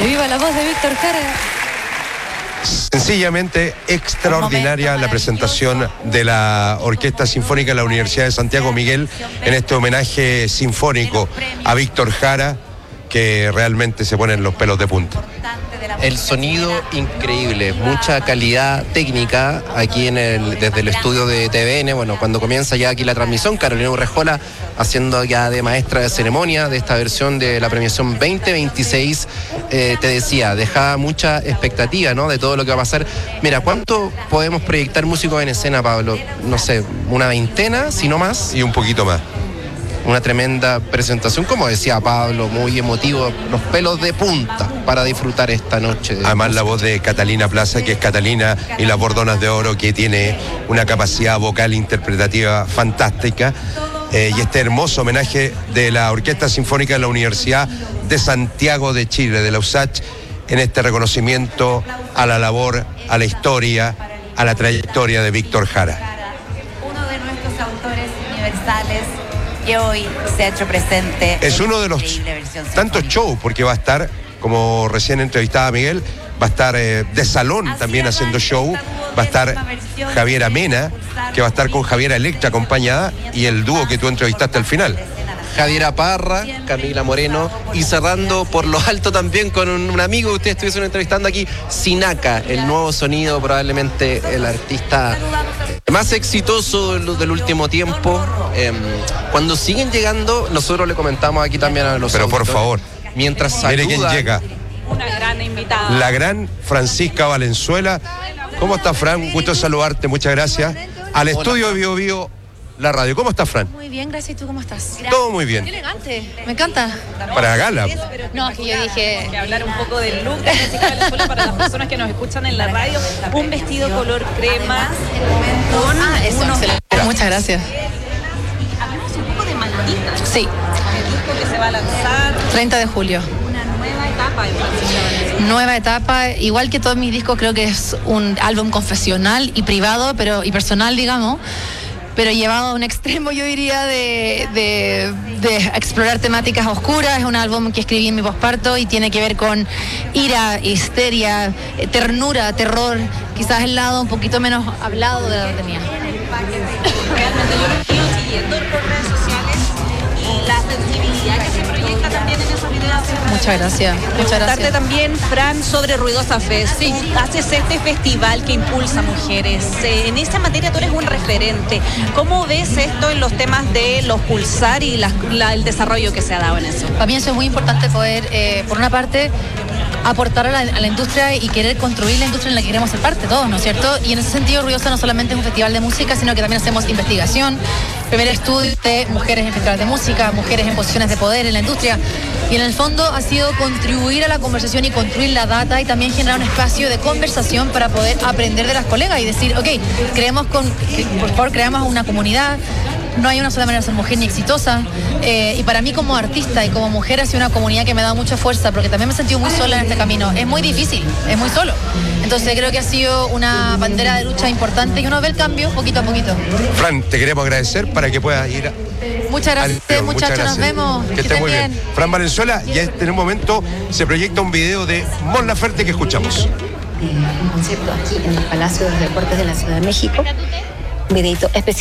viva la voz de Víctor Jara. Sencillamente extraordinaria la presentación de la Orquesta Sinfónica de la Universidad de Santiago Miguel en este homenaje sinfónico a Víctor Jara, que realmente se ponen los pelos de punta. El sonido increíble, mucha calidad técnica aquí desde el estudio de TVN. Bueno, cuando comienza ya aquí la transmisión, Carolina Urrejola haciendo ya de maestra de ceremonia de esta versión de la premiación 2026, te decía, dejaba mucha expectativa, ¿no?, de todo lo que va a pasar. Mira, ¿cuánto podemos proyectar músicos en escena, Pablo? No sé, una veintena, si no más. Y un poquito más. Una tremenda presentación, como decía Pablo, muy emotivo, los pelos de punta para disfrutar esta noche. Además la voz de Catalina Plaza, que es Catalina y las Bordonas de Oro, que tiene una capacidad vocal interpretativa fantástica. Y este hermoso homenaje de la Orquesta Sinfónica de la Universidad de Santiago de Chile, de la USACH, en este reconocimiento a la labor, a la historia, a la trayectoria de Víctor Jara. Uno de nuestros autores universales que hoy se ha hecho presente. Es uno de los tantos shows, porque va a estar, como recién entrevistaba a Miguel, va a estar de salón también haciendo show, va a estar Javiera Mena, que va a estar con Javiera Electra acompañada, y el dúo que tú entrevistaste al final. Javiera Parra, Camila Moreno, y cerrando por lo alto también con un amigo que ustedes estuviesen entrevistando aquí, Sinaka, el nuevo sonido, probablemente el artista más exitoso del último tiempo. Cuando siguen llegando, nosotros le comentamos aquí también a los Pero por favor, mientras saludan, mire quién llega. Una gran invitada. La gran Francisca Valenzuela. ¿Cómo estás, Fran? Un gusto saludarte, muchas gracias. Al estudio de Bio Bio, la radio. ¿Cómo estás, Fran? Muy bien, gracias. ¿Y tú cómo estás? Todo muy bien. Qué elegante, me encanta. Para gala. No, es que yo dije... Que hablar un poco del look de Francisca Valenzuela para las personas que nos escuchan en la radio. Un vestido color crema con Eso, unos... excelente. Muchas gracias. Hablemos un poco de Maldita. Sí, El disco que se va a lanzar. 30 de julio. Una nueva etapa de Francisca Valenzuela. Nueva etapa, igual que todos mis discos, creo que es un álbum confesional y privado, y personal, digamos, pero llevado a un extremo, yo diría, de explorar temáticas oscuras. Es un álbum que escribí en mi posparto y tiene que ver con ira, histeria, ternura, terror, quizás el lado un poquito menos hablado de la tenía. Realmente yo lo estoy siguiendo por redes sociales y la sensibilidad que se proyecta también en esos videos. Muchas gracias. Muchas Preguntarte gracias. también, Fran, sobre Ruidosa Fest. Sí. Haces este festival que impulsa mujeres. En esa materia tú eres un referente. ¿Cómo ves esto en los temas de los pulsar y el desarrollo que se ha dado en eso? Para mí eso es muy importante poder, por una parte, aportar a la industria y querer construir la industria en la que queremos ser parte todos, ¿no es cierto? Y en ese sentido Ruidosa no solamente es un festival de música, sino que también hacemos investigación, primer estudio de mujeres en festivales de música, mujeres en posiciones de poder en la industria, y en el fondo ha sido contribuir a la conversación y construir la data y también generar un espacio de conversación para poder aprender de las colegas y decir, ok, por favor creamos una comunidad. No hay una sola manera de ser mujer ni exitosa, y para mí como artista y como mujer ha sido una comunidad que me ha dado mucha fuerza, porque también me he sentido muy sola en este camino. Es muy difícil, es muy solo. Entonces creo que ha sido una bandera de lucha importante y uno ve el cambio poquito a poquito. Fran, te queremos agradecer para que puedas ir. Muchas gracias, muchachos, nos vemos. Que estés muy bien. Fran Valenzuela, y en un momento se proyecta un video de Mon Laferte que escuchamos. Un concierto aquí en el Palacio de los Deportes de la Ciudad de México. Un videito especial.